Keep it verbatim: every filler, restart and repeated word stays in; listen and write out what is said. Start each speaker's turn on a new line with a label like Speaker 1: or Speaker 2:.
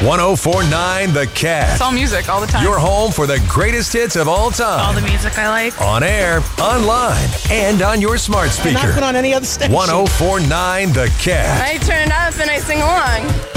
Speaker 1: one oh four point nine The Cat.
Speaker 2: It's all music all the time.
Speaker 1: Your home for the greatest hits of all time.
Speaker 2: All the music I like.
Speaker 1: On air, online, and on your smart speaker.
Speaker 3: And not put on any other station.
Speaker 1: one oh four point nine The Cat.
Speaker 4: I turn it up and I sing along.